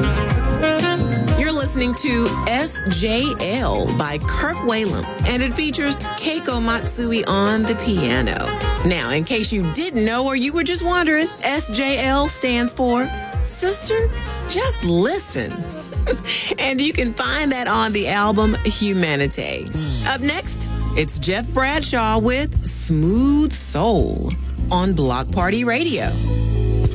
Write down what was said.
You're listening to SJL by Kirk Whalum, and it features Keiko Matsui on the piano. Now, in case you didn't know or you were just wondering, SJL stands for Sister, Just Listen. And you can find that on the album Humanity. Up next, it's Jeff Bradshaw with Smooth Soul on Block Party Radio.